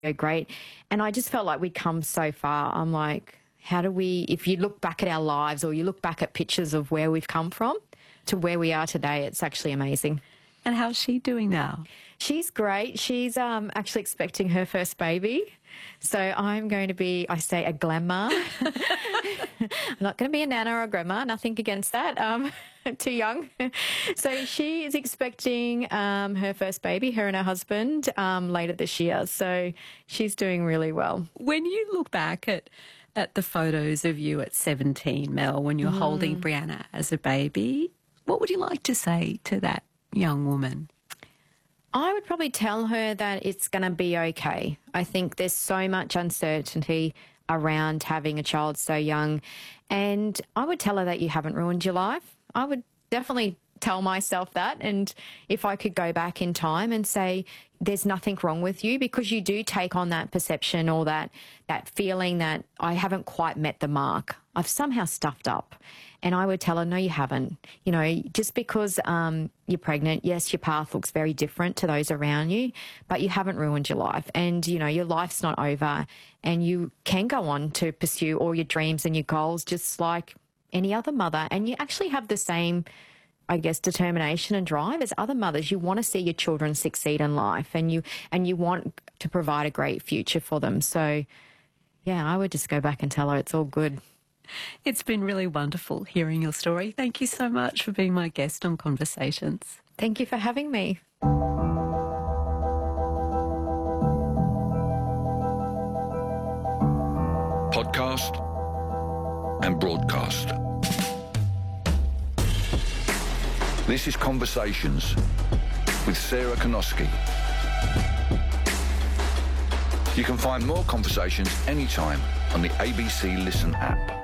great. And I just felt like we'd come so far. I'm like, how do we, if you look back at our lives or you look back at pictures of where we've come from to where we are today, it's actually amazing. And how's she doing now? She's great. She's actually expecting her first baby. So I'm going to be, I say, a grandma. I'm not going to be a nana or a grandma, nothing against that, too young. So she is expecting her first baby, her and her husband, later this year. So she's doing really well. When you look back at the photos of you at 17, Mel, when you're holding Brianna as a baby, what would you like to say to that young woman? I would probably tell her that it's going to be okay. I think there's so much uncertainty around having a child so young. And I would tell her that you haven't ruined your life. I would definitely tell myself that. And if I could go back in time and say, there's nothing wrong with you, because you do take on that perception or that feeling that I haven't quite met the mark. I've somehow stuffed up. And I would tell her, no, you haven't. You know, just because you're pregnant, yes, your path looks very different to those around you, but you haven't ruined your life. And, you know, your life's not over, and you can go on to pursue all your dreams and your goals just like any other mother. And you actually have the same, I guess, determination and drive as other mothers. You want to see your children succeed in life, and you want to provide a great future for them. So, yeah, I would just go back and tell her it's all good. It's been really wonderful hearing your story. Thank you so much for being my guest on Conversations. Thank you for having me. Podcast and broadcast. This is Conversations with Sarah Konoski. You can find more conversations anytime on the ABC Listen app.